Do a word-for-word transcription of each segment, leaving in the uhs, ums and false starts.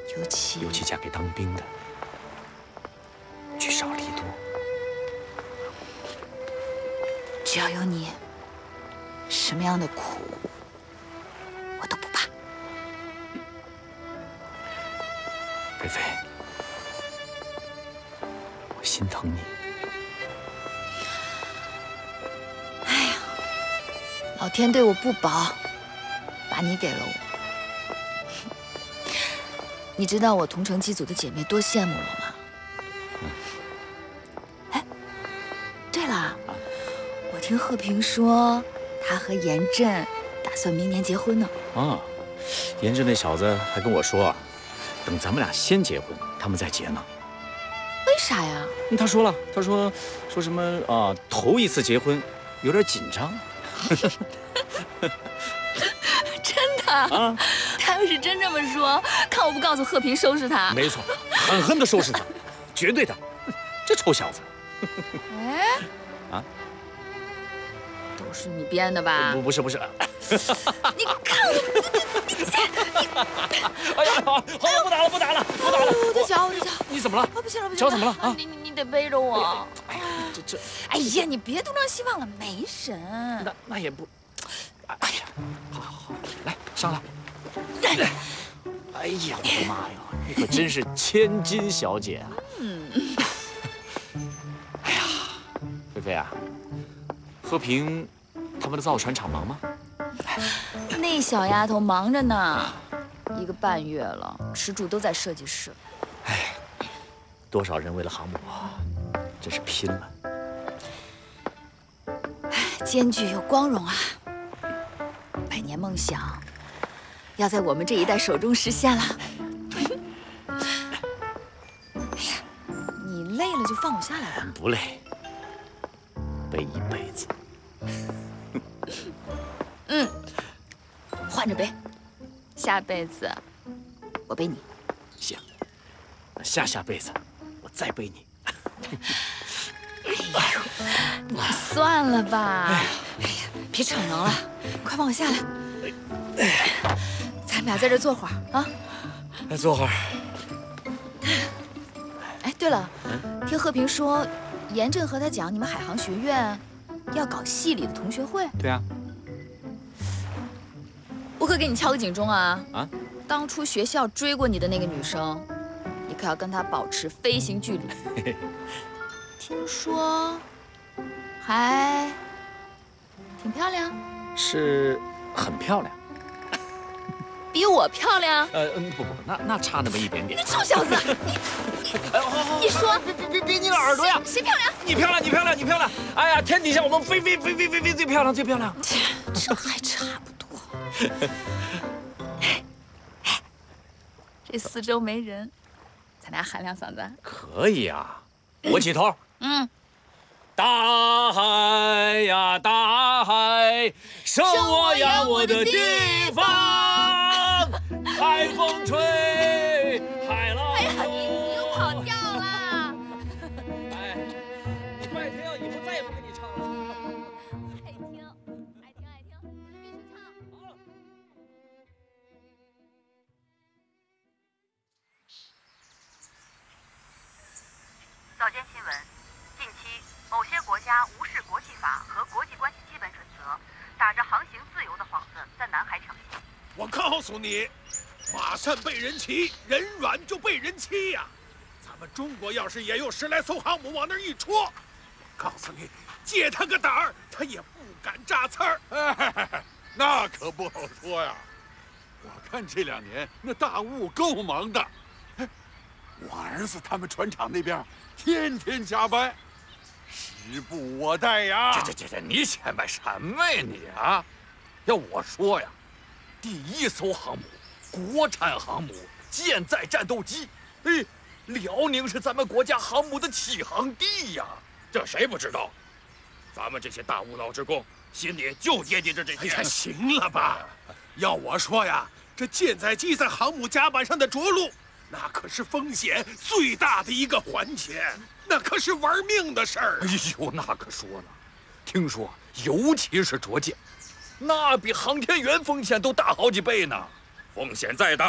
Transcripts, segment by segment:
尤其尤其嫁给当兵的，聚少离多。 只要有你，什么样的苦我都不怕。 菲菲，我心疼你。 哎呀，老天对我不薄，把你给了我。你知道我同城机组的姐妹多羡慕我吗？哎，对了，我听贺平说，他和严震打算明年结婚呢。 啊，严震那小子还跟我说啊，等咱们俩先结婚，他们再结呢。 为啥呀？ 他说了，他说说什么啊，头一次结婚有点紧张。 真的啊？他要是真这么说，看我不告诉贺平收拾他。 没错，狠狠的收拾他，绝对的。这臭小子。 哎， 啊， 都是你编的吧？ 不，不是，不是。 你看我， 哎呀，好，好了，不打了，不打了，不打了。 我的脚，我的脚， 你怎么了？ 啊，不行了，不行了， 脚怎么了？啊， 你你你得背着我。 哎呀，这这， 哎呀，你别东张西望了，没神。 那那也不，哎呀，好好好，来上来。哎呀，我的妈呀，你可真是千金小姐啊！嗯。哎呀，菲菲啊，和平他们的造船厂忙吗？ 那小丫头忙着呢，一个半月了，吃住都在设计室。 哎，多少人为了航母啊，真是拼了。 哎，艰巨又光荣啊！百年梦想要在我们这一代手中实现了。哎呀，你累了就放我下来吧。 不累，背一辈子。 嗯，换着背，下辈子我背你。 行，那下下辈子我再背你。 哎呦，你算了吧。哎呀，别逞能了，快放我下来。咱们俩在这坐会儿啊。 来坐会儿。 哎，对了，听贺平说，严震和他讲，你们海航学院要搞系里的同学会。 对啊。 我可给你敲个警钟啊！ 啊， 当初学校追过你的那个女生，你可要跟她保持飞行距离。听说还挺漂亮， 是很漂亮， 比我漂亮。 呃嗯不不，那那差那么一点点。 你臭小子，你哎好好， 你说别别别别你个耳朵呀！ 谁漂亮？ 你漂亮，你漂亮，你漂亮！哎呀，天底下我们飞飞飞飞飞飞最漂亮，最漂亮。 这还差不多。这四周没人，咱俩喊两嗓子。 可以啊，我起头。 嗯。 大海呀，大海，生我养我的地方。海风吹，海浪哎呀，你你又跑调了。 哎，你不爱听，以后再也不跟你唱了。 爱听，爱听，爱听，必须唱。好。 早间新闻：近期，某些国家无视国际法和国际关系基本准则，打着航行自由的幌子在南海成行。 我告诉你，马善被人骑，人软就被人欺呀、啊！咱们中国要是也有十来艘航母往那儿一戳，我告诉你，借他个胆儿，他也不敢扎刺儿。 哎，那可不好说呀。我看这两年那大雾够忙的。哎，我儿子他们船厂那边天天加班，时不我待呀。 这这这这，你显摆什么呀你啊？要我说呀，第一艘航母，国产航母，舰载战斗机。哎，辽宁是咱们国家航母的起航地呀，这谁不知道？咱们这些大无脑职工心里就惦记着这些。 哎呀，行了吧？要我说呀，这舰载机在航母甲板上的着陆，那可是风险最大的一个环节，那可是玩命的事儿。 哎呦，那可说了，听说尤其是着舰，那比航天员风险都大好几倍呢。风险再大，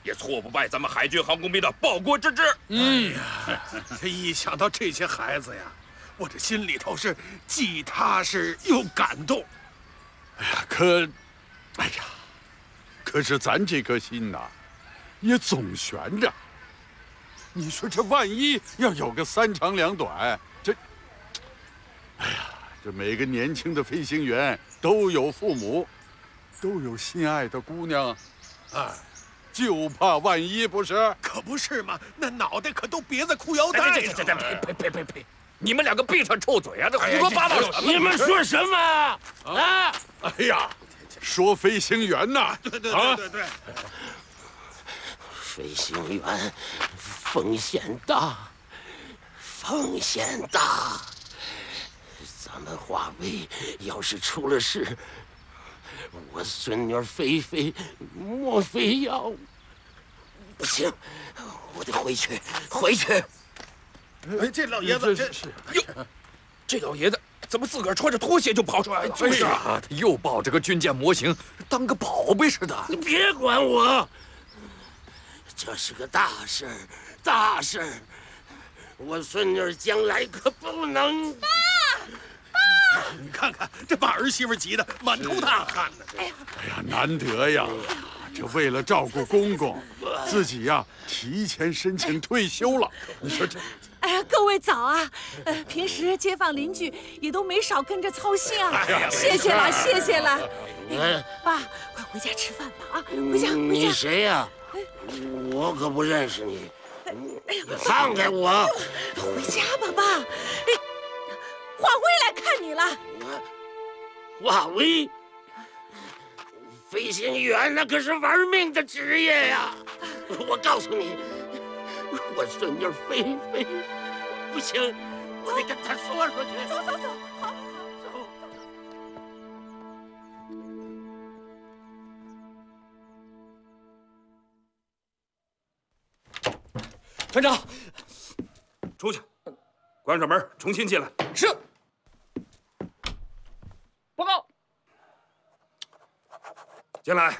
也挫不败咱们海军航空兵的报国之志。 嗯呀，这一想到这些孩子呀，我这心里头是既踏实又感动。 哎呀，可，哎呀，可是咱这颗心呐，也总悬着。你说这万一要有个三长两短，这，哎呀，这每个年轻的飞行员都有父母，都有心爱的姑娘，啊，就怕万一不是？ 可不是嘛，那脑袋可都别在裤腰带上。 这这这呸呸呸呸呸！你们两个闭上臭嘴啊！这胡说八道什么？ 你们说什么啊？ 哎呀，说飞行员呐， 对对对对对， 飞行员风险大，风险大。咱们华为要是出了事，我孙女菲菲莫非要……不行，我得回去，回去。 哎，这老爷子这是哟，这老爷子怎么自个儿穿着拖鞋就跑出来了？ 就是啊，他又抱着个军舰模型，当个宝贝似的。 你别管我，这是个大事儿，大事儿。我孙女将来可不能……爸， 爸，你看看这把儿媳妇急得满头大汗呢。 哎呀， 哎呀，难得呀！这为了照顾公公，自己呀提前申请退休了。你说这…… 哎呀，各位早啊！呃，平时街坊邻居也都没少跟着操心啊，谢谢了，谢谢了。哎，爸，快回家吃饭吧啊！回家，回家。 你谁呀？我可不认识你。你放开我！ 回家吧，爸。哎，华威来看你了。 华威，飞行员那可是玩命的职业呀！我告诉你。我孙女菲菲，不行，我得跟她说说去。 走走走，好， 走。团长，出去，关上门，重新进来。是。报告。进来。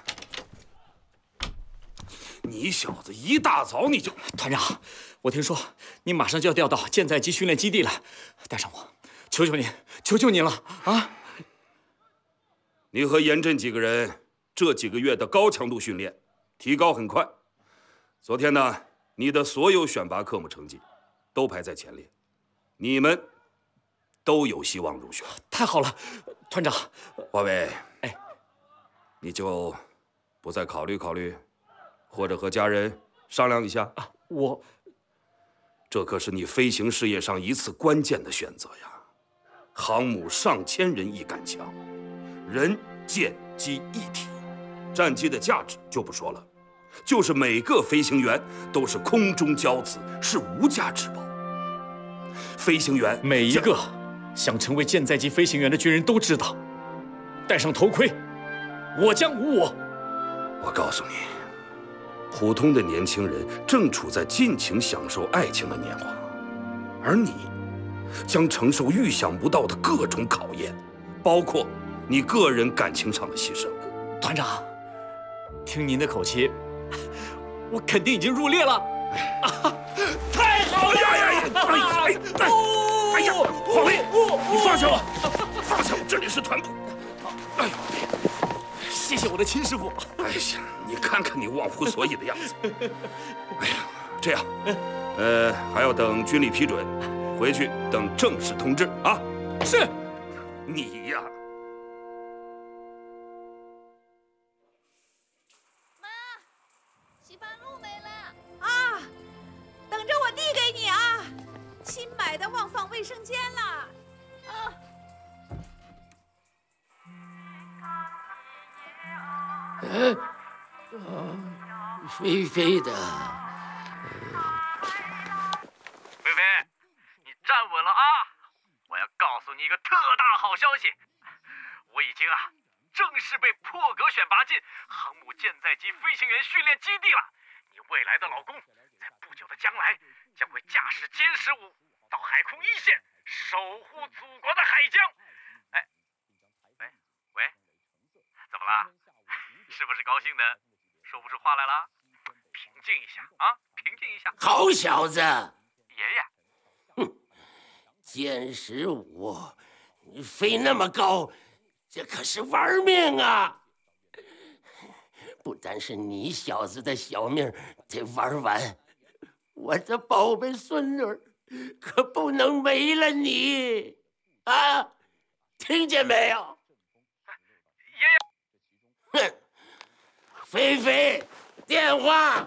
你小子一大早你就…… 团长，我听说你马上就要调到舰载机训练基地了，带上我，求求您，求求您了啊！ 你和严震几个人这几个月的高强度训练，提高很快。昨天呢，你的所有选拔科目成绩都排在前列，你们都有希望入选。 太好了，团长。 华为， 哎， 你就不再考虑考虑？或者和家人商量一下啊！我， 这可是你飞行事业上一次关键的选择呀！航母上千人一杆枪，人舰机一体，战机的价值就不说了，就是每个飞行员都是空中骄子，是无价之宝。飞行员每一个想成为舰载机飞行员的军人都知道，戴上头盔，我将无我。 我告诉你。普通的年轻人正处在尽情享受爱情的年华，而你将承受预想不到的各种考验，包括你个人感情上的牺牲。 团长，听您的口气，我肯定已经入列了。啊、太好了！ 哎呀呀！哎呀！哎呀！华为，你放下我！放下我！这里是团部。哎呦！ 谢谢我的亲师傅。 哎呀，你看看你忘乎所以的样子。哎呀，这样，呃，还要等军力批准，回去等正式通知啊。 是。 你呀。 妈，洗发露没了啊！等着我递给你啊！新买的忘放卫生间了啊。 嗯，啊，菲菲的。 菲菲，你站稳了啊！我要告诉你一个特大好消息，我已经啊正式被破格选拔进航母舰载机飞行员训练基地了。你未来的老公，在不久的将来将会驾驶歼十五到海空一线，守护祖国的海疆。哎，喂喂，怎么了？是不是高兴的说不出话来了？平静一下啊，平静一下。 好小子， 爷爷， 哼，歼十五，你飞那么高，这可是玩命啊！不单是你小子的小命得玩完，我这宝贝孙女可不能没了你啊！听见没有？ 爷爷， 哼，菲菲，电话。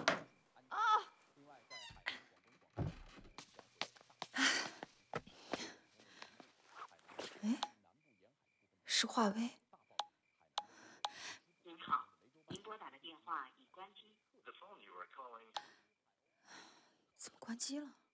是华为。 您好，您拨打的电话已关机。 怎么关机了？